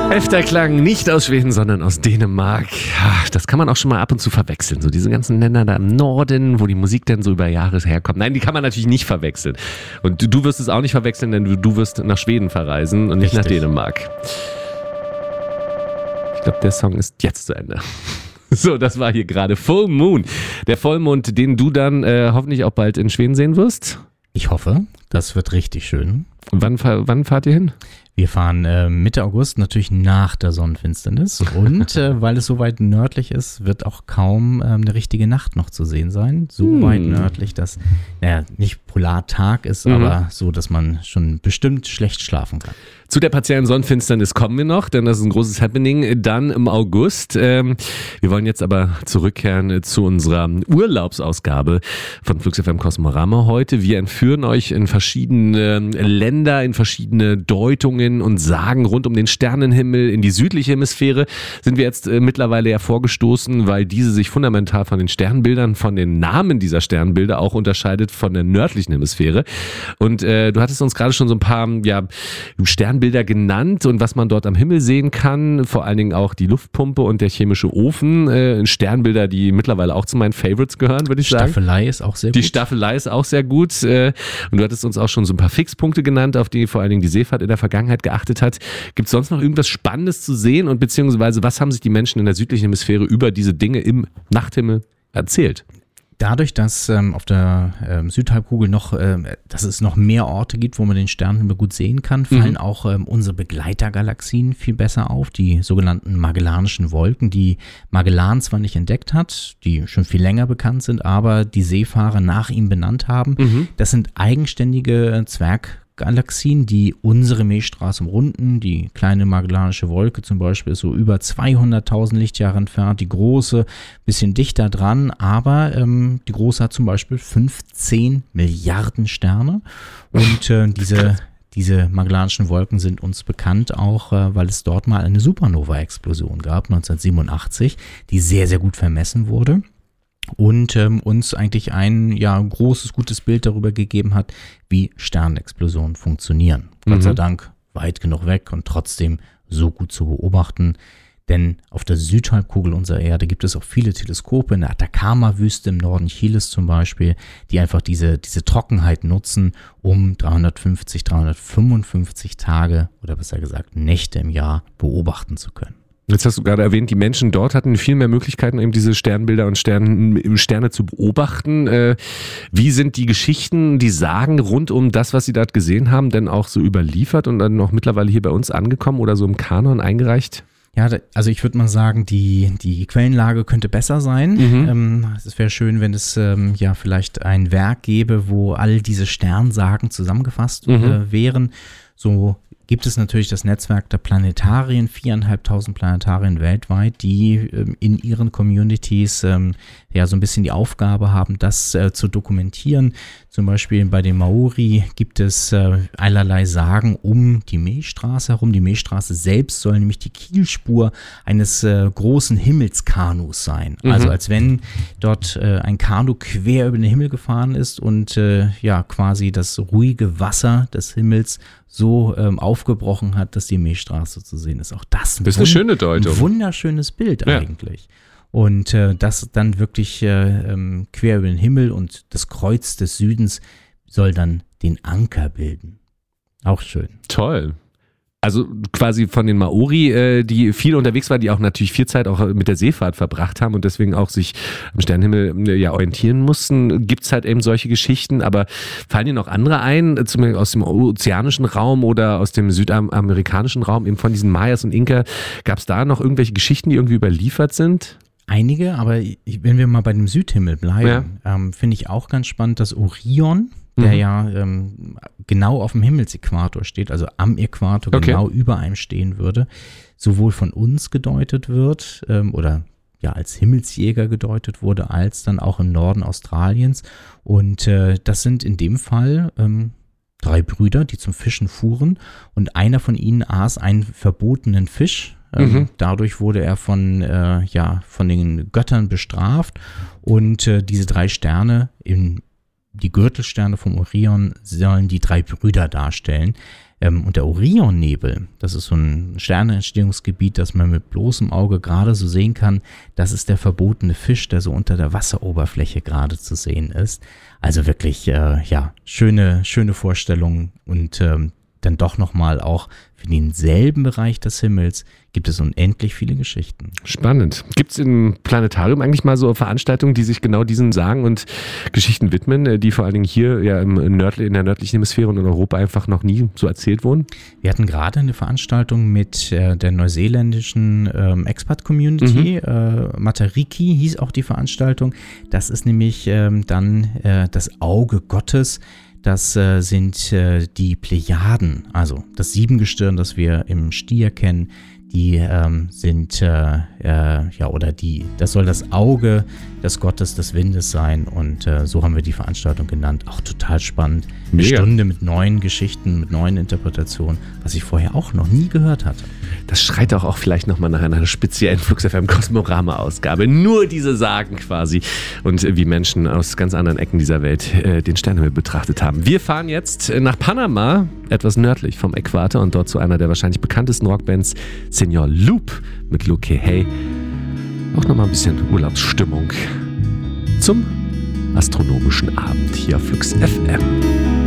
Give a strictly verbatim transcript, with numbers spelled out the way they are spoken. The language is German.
Elfter Klang, nicht aus Schweden, sondern aus Dänemark. Das kann man auch schon mal ab und zu verwechseln. So diese ganzen Länder da im Norden, wo die Musik dann so über Jahre herkommt. Nein, die kann man natürlich nicht verwechseln. Und du, du wirst es auch nicht verwechseln, denn du, du wirst nach Schweden verreisen und nicht Richtig. nach Dänemark. Ich glaube, der Song ist jetzt zu Ende. So, das war hier gerade Full Moon. Der Vollmond, den du dann äh, hoffentlich auch bald in Schweden sehen wirst. Ich hoffe, das wird richtig schön. Wann, wann fahrt ihr hin? Wir fahren äh, Mitte August, natürlich nach der Sonnenfinsternis. Und äh, weil es so weit nördlich ist, wird auch kaum ähm, eine richtige Nacht noch zu sehen sein. So hm. weit nördlich, dass, naja, nicht Polartag ist, mhm. aber so, dass man schon bestimmt schlecht schlafen kann. Zu der partiellen Sonnenfinsternis kommen wir noch, denn das ist ein großes Happening dann im August. Ähm, wir wollen jetzt aber zurückkehren zu unserer Urlaubsausgabe von Flux F M Kosmorama heute. Wir entführen euch in verschiedene Länder, in verschiedene Deutungen und Sagen rund um den Sternenhimmel. In die südliche Hemisphäre sind wir jetzt äh, mittlerweile ja vorgestoßen, weil diese sich fundamental von den Sternbildern, von den Namen dieser Sternbilder auch unterscheidet von der nördlichen Hemisphäre. Und äh, du hattest uns gerade schon so ein paar ja, Sternbilder Bilder genannt und was man dort am Himmel sehen kann, vor allen Dingen auch die Luftpumpe und der chemische Ofen, äh, Sternbilder, die mittlerweile auch zu meinen Favorites gehören, würde ich sagen. Die Staffelei ist auch sehr gut. Die Staffelei ist auch sehr gut äh, und du hattest uns auch schon so ein paar Fixpunkte genannt, auf die vor allen Dingen die Seefahrt in der Vergangenheit geachtet hat. Gibt es sonst noch irgendwas Spannendes zu sehen und beziehungsweise was haben sich die Menschen in der südlichen Hemisphäre über diese Dinge im Nachthimmel erzählt? Dadurch, dass ähm, auf der ähm, Südhalbkugel noch, ähm, dass es noch mehr Orte gibt, wo man den Sternenhimmel gut sehen kann, fallen mhm. auch ähm, unsere Begleitergalaxien viel besser auf, die sogenannten Magellanischen Wolken, die Magellan zwar nicht entdeckt hat, die schon viel länger bekannt sind, aber die Seefahrer nach ihm benannt haben. Mhm. Das sind eigenständige Zwerg Galaxien, die unsere Milchstraße umrunden. Die kleine Magellanische Wolke zum Beispiel ist so über zweihunderttausend Lichtjahre entfernt, die große bisschen dichter dran, aber ähm, die große hat zum Beispiel fünfzehn Milliarden Sterne und äh, diese, diese Magellanischen Wolken sind uns bekannt auch, äh, weil es dort mal eine Supernova-Explosion gab, neunzehnhundertsiebenundachtzig, die sehr, sehr gut vermessen wurde. Und ähm, uns eigentlich ein ja, großes, gutes Bild darüber gegeben hat, wie Sternexplosionen funktionieren. Mhm. Gott sei Dank weit genug weg und trotzdem so gut zu beobachten. Denn auf der Südhalbkugel unserer Erde gibt es auch viele Teleskope, in der Atacama-Wüste im Norden Chiles zum Beispiel, die einfach diese, diese Trockenheit nutzen, um dreihundertfünfzig, dreihundertfünfundfünfzig Tage oder besser gesagt Nächte im Jahr beobachten zu können. Jetzt hast du gerade erwähnt, die Menschen dort hatten viel mehr Möglichkeiten, eben diese Sternbilder und Stern, Sterne zu beobachten. Äh, wie sind die Geschichten, die Sagen rund um das, was sie dort gesehen haben, denn auch so überliefert und dann noch mittlerweile hier bei uns angekommen oder so im Kanon eingereicht? Ja, also ich würde mal sagen, die, die Quellenlage könnte besser sein. Mhm. Ähm, es wäre schön, wenn es ähm, ja vielleicht ein Werk gäbe, wo all diese Sternsagen zusammengefasst mhm. äh, wären. So gibt es natürlich das Netzwerk der Planetarien, viereinhalbtausend Planetarien weltweit, die ähm, in ihren Communities ähm, ja so ein bisschen die Aufgabe haben, das äh, zu dokumentieren. Zum Beispiel bei den Maori gibt es äh, allerlei Sagen um die Milchstraße herum. Die Milchstraße selbst soll nämlich die Kielspur eines äh, großen Himmelskanus sein. Mhm. Also als wenn dort äh, ein Kanu quer über den Himmel gefahren ist und äh, ja quasi das ruhige Wasser des Himmels so ähm, aufgebrochen hat, dass die Milchstraße zu sehen ist. Auch das, das ist eine schöne Deutung. Ein wunderschönes Bild ja. eigentlich. Und äh, das dann wirklich äh, ähm, quer über den Himmel und das Kreuz des Südens soll dann den Anker bilden. Auch schön. Toll. Also quasi von den Maori, äh, die viel unterwegs waren, die auch natürlich viel Zeit auch mit der Seefahrt verbracht haben und deswegen auch sich am Sternenhimmel äh, ja orientieren mussten, gibt's halt eben solche Geschichten, aber fallen dir noch andere ein, zum Beispiel aus dem ozeanischen Raum oder aus dem südamerikanischen Raum, eben von diesen Mayas und Inka, gab's da noch irgendwelche Geschichten, die irgendwie überliefert sind? Einige, aber wenn wir mal bei dem Südhimmel bleiben, ja. ähm, finde ich auch ganz spannend, dass Orion, der mhm. ja ähm, genau auf dem Himmelsäquator steht, also am Äquator okay. genau über einem stehen würde, sowohl von uns gedeutet wird ähm, oder ja als Himmelsjäger gedeutet wurde, als dann auch im Norden Australiens. Und äh, das sind in dem Fall ähm, drei Brüder, die zum Fischen fuhren und einer von ihnen aß einen verbotenen Fisch. Ähm, mhm. Dadurch wurde er von, äh, ja, von den Göttern bestraft und äh, diese drei Sterne, in, die Gürtelsterne vom Orion, sollen die drei Brüder darstellen. Ähm, und der Orionnebel, das ist so ein Sterneentstehungsgebiet, das man mit bloßem Auge gerade so sehen kann. Das ist der verbotene Fisch, der so unter der Wasseroberfläche gerade zu sehen ist. Also wirklich, äh, ja, schöne, schöne Vorstellung und ähm, dann doch nochmal auch für denselben Bereich des Himmels gibt es unendlich viele Geschichten. Spannend. Gibt es im Planetarium eigentlich mal so Veranstaltungen, die sich genau diesen Sagen und Geschichten widmen, die vor allen Dingen hier ja im nördli- in der nördlichen Hemisphäre und in Europa einfach noch nie so erzählt wurden? Wir hatten gerade eine Veranstaltung mit äh, der neuseeländischen ähm, Expat-Community. Mhm. Äh, Matariki hieß auch die Veranstaltung. Das ist nämlich ähm, dann äh, das Auge Gottes. Das äh, sind äh, die Plejaden, also das Siebengestirn, das wir im Stier kennen. Die ähm, sind, äh, äh, ja, oder die, das soll das Auge des Gottes des Windes sein und äh, so haben wir die Veranstaltung genannt. Auch total spannend. Eine Mega. Stunde mit neuen Geschichten, mit neuen Interpretationen, was ich vorher auch noch nie gehört hatte. Das schreit auch, auch vielleicht nochmal nach einer speziellen Flux F M Kosmorama-Ausgabe. Nur diese Sagen quasi und äh, wie Menschen aus ganz anderen Ecken dieser Welt äh, den Sternenhimmel betrachtet haben. Wir fahren jetzt nach Panama, etwas nördlich vom Äquator und dort zu einer der wahrscheinlich bekanntesten Rockbands, Senor Loop mit Luke Hey. Auch nochmal ein bisschen Urlaubsstimmung zum astronomischen Abend hier auf Flux F M.